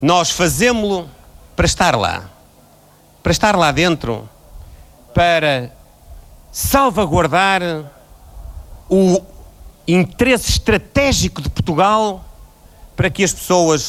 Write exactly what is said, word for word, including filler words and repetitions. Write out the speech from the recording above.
Nós fazemos-lo para estar lá, para estar lá dentro, para salvaguardar o interesse estratégico de Portugal, para que as pessoas